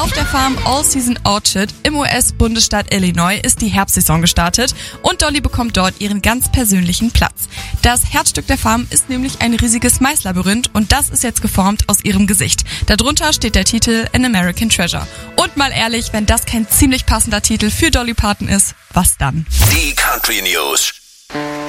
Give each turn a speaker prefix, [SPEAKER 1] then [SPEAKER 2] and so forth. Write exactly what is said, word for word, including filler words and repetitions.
[SPEAKER 1] Auf der Farm All Season Orchard im U S-Bundesstaat Illinois ist die Herbstsaison gestartet und Dolly bekommt dort ihren ganz persönlichen Platz. Das Herzstück der Farm ist nämlich ein riesiges Maislabyrinth und das ist jetzt geformt aus ihrem Gesicht. Darunter steht der Titel An American Treasure. Und mal ehrlich, wenn das kein ziemlich passender Titel für Dolly Parton ist, was dann?
[SPEAKER 2] Die Country News.